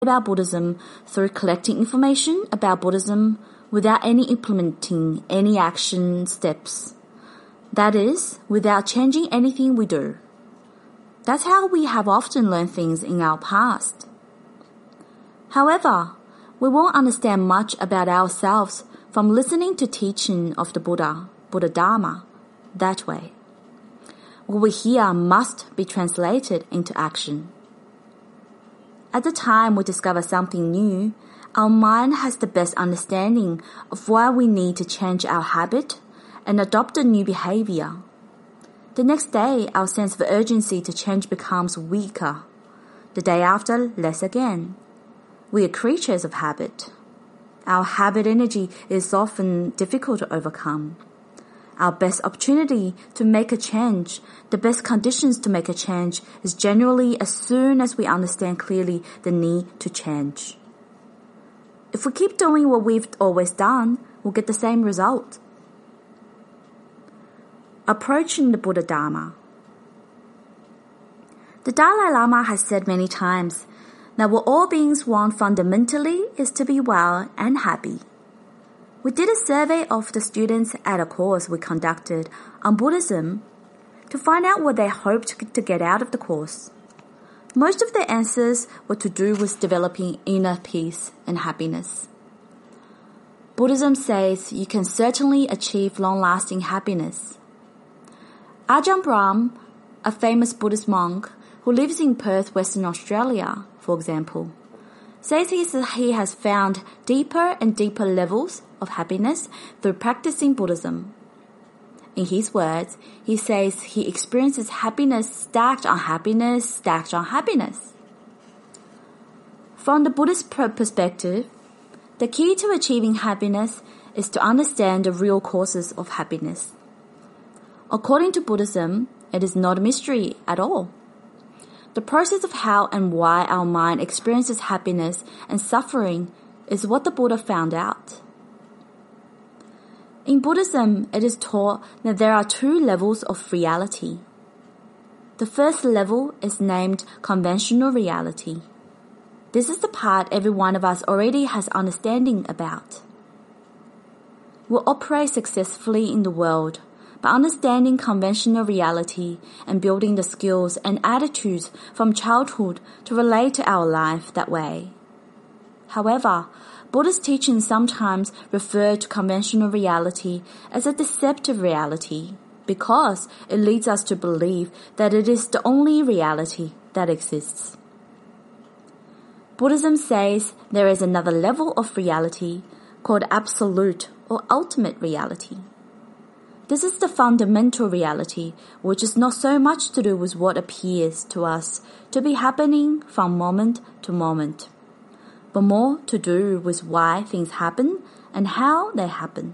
about Buddhism through collecting information about Buddhism without implementing any action steps. That is, without changing anything we do. That's how we have often learned things in our past. However, we won't understand much about ourselves from listening to teaching of the Buddha Dharma, that way. What we hear must be translated into action. At the time we discover something new, our mind has the best understanding of why we need to change our habit and adopt a new behavior. The next day, our sense of urgency to change becomes weaker. The day after, less again. We are creatures of habit. Our habit energy is often difficult to overcome. Our best opportunity to make a change, the best conditions to make a change, is generally as soon as we understand clearly the need to change. If we keep doing what we've always done, we'll get the same result. Approaching the Buddha Dharma. The Dalai Lama has said many times that what all beings want fundamentally is to be well and happy. We did a survey of the students at a course we conducted on Buddhism to find out what they hoped to get out of the course. Most of their answers were to do with developing inner peace and happiness. Buddhism says you can certainly achieve long-lasting happiness. Ajahn Brahm, a famous Buddhist monk who lives in Perth, Western Australia, for example, says he has found deeper and deeper levels of happiness through practicing Buddhism. In his words, he says he experiences happiness stacked on happiness, stacked on happiness. From the Buddhist perspective, the key to achieving happiness is to understand the real causes of happiness. According to Buddhism, it is not a mystery at all. The process of how and why our mind experiences happiness and suffering is what the Buddha found out. In Buddhism, it is taught that there are two levels of reality. The first level is named conventional reality. This is the part every one of us already has understanding about. We operate successfully in the world by understanding conventional reality and building the skills and attitudes from childhood to relate to our life that way. However, Buddhist teachings sometimes refer to conventional reality as a deceptive reality because it leads us to believe that it is the only reality that exists. Buddhism says there is another level of reality called absolute or ultimate reality. This is the fundamental reality, which is not so much to do with what appears to us to be happening from moment to moment, but more to do with why things happen and how they happen.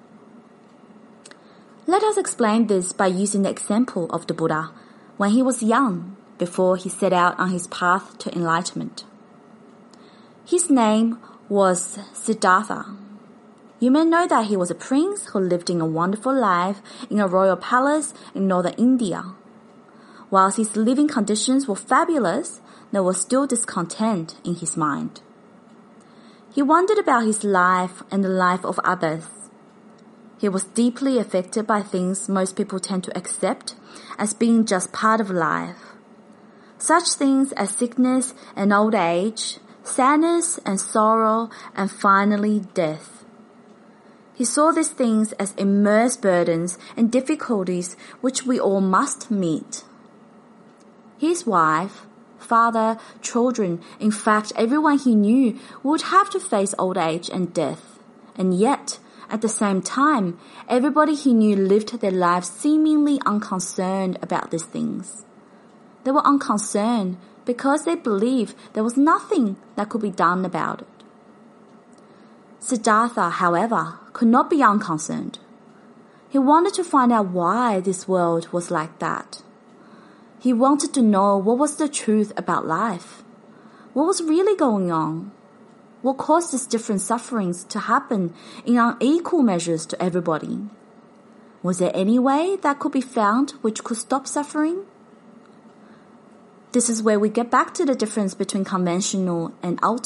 Let us explain this by using the example of the Buddha when he was young, before he set out on his path to enlightenment. His name was Siddhartha. You may know that he was a prince who lived in a wonderful life in a royal palace in northern India. Whilst his living conditions were fabulous, there was still discontent in his mind. He wondered about his life and the life of others. He was deeply affected by things most people tend to accept as being just part of life. Such things as sickness and old age, sadness and sorrow, and finally death. He saw these things as immense burdens and difficulties which we all must meet. His wife, father, children, in fact everyone he knew would have to face old age and death. And yet, at the same time, everybody he knew lived their lives seemingly unconcerned about these things. They were unconcerned because they believed there was nothing that could be done about it. Siddhartha, however, could not be unconcerned. He wanted to find out why this world was like that. He wanted to know what was the truth about life. What was really going on? What caused these different sufferings to happen in unequal measures to everybody? Was there any way that could be found which could stop suffering? this is where we get back to the difference between conventional and